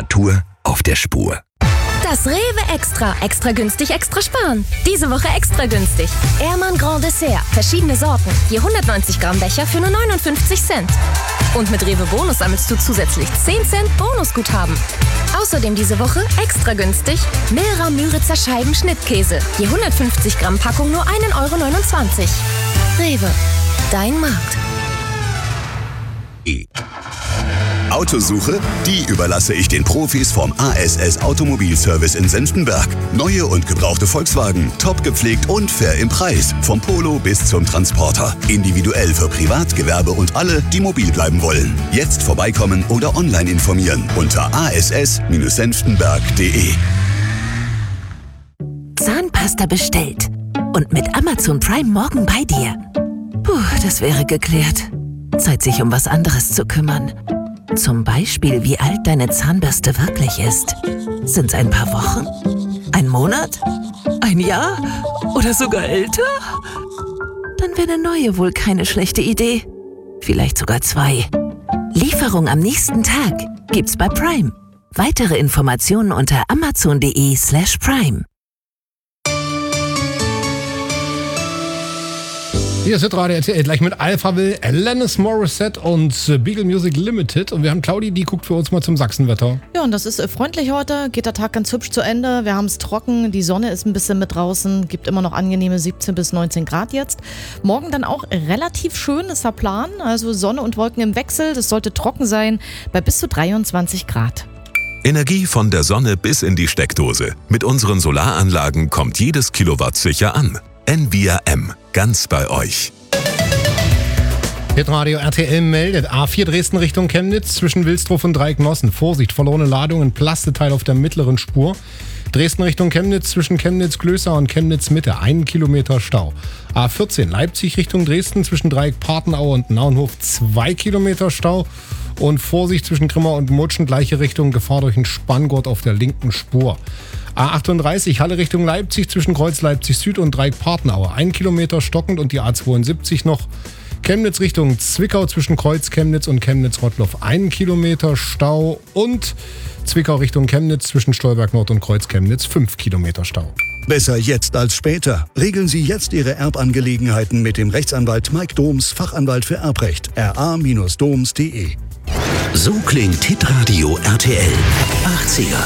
Natur auf der Spur. Das Rewe Extra. Extra günstig, extra sparen. Diese Woche extra günstig. Ehrmann Grand Dessert. Verschiedene Sorten. Je 190 Gramm Becher für nur 59 Cent. Und mit Rewe Bonus sammelst du zusätzlich 10 Cent Bonusguthaben. Außerdem diese Woche extra günstig Milra Müritzer Scheiben Schnittkäse. Je 150 Gramm Packung nur 1,29 Euro. Rewe. Dein Markt. Autosuche? Die überlasse ich den Profis vom ASS Automobilservice in Senftenberg. Neue und gebrauchte Volkswagen, top gepflegt und fair im Preis. Vom Polo bis zum Transporter. Individuell für Privat, Gewerbe und alle, die mobil bleiben wollen. Jetzt vorbeikommen oder online informieren unter ass-senftenberg.de. Zahnpasta bestellt. Und mit Amazon Prime morgen bei dir. Puh, das wäre geklärt. Zeit, sich um was anderes zu kümmern. Zum Beispiel, wie alt deine Zahnbürste wirklich ist. Sind's ein paar Wochen? Ein Monat? Ein Jahr? Oder sogar älter? Dann wäre eine neue wohl keine schlechte Idee. Vielleicht sogar 2. Lieferung am nächsten Tag gibt's bei Prime. Weitere Informationen unter amazon.de/prime. Hier ist Radio RTL, gleich mit Alphaville, Alanis Morissette und Beagle Music Limited. Und wir haben Claudi, die guckt für uns mal zum Sachsenwetter. Ja, und das ist freundlich heute, geht der Tag ganz hübsch zu Ende. Wir haben es trocken, die Sonne ist ein bisschen mit draußen, gibt immer noch angenehme 17 bis 19 Grad jetzt. Morgen dann auch relativ schön, ist der Plan. Also Sonne und Wolken im Wechsel, das sollte trocken sein, bei bis zu 23 Grad. Energie von der Sonne bis in die Steckdose. Mit unseren Solaranlagen kommt jedes Kilowatt sicher an. Envia M. Ganz bei euch. Hitradio RTL meldet A4 Dresden Richtung Chemnitz zwischen Wilsdruf und Dreiecknossen. Vorsicht, verlorene Ladungen, Plasteteil auf der mittleren Spur. Dresden Richtung Chemnitz zwischen Chemnitz-Glößau und Chemnitz-Mitte, 1 Kilometer Stau. A14 Leipzig Richtung Dresden zwischen Dreieck-Partenaue und Naunhof, 2 Kilometer Stau. Und Vorsicht zwischen Grimma und Mutschen, gleiche Richtung, Gefahr durch einen Spanngurt auf der linken Spur. A38 Halle Richtung Leipzig zwischen Kreuz Leipzig Süd und Dreieck-Partenaue, 1 Kilometer stockend und die A72 noch. Chemnitz Richtung Zwickau zwischen Kreuz Chemnitz und Chemnitz-Rottloff, 1 Kilometer Stau und Zwickau Richtung Chemnitz zwischen Stolberg Nord und Kreuz Chemnitz, 5 Kilometer Stau. Besser jetzt als später. Regeln Sie jetzt Ihre Erbangelegenheiten mit dem Rechtsanwalt Mike Doms, Fachanwalt für Erbrecht, ra-doms.de. So klingt Hitradio RTL 80er.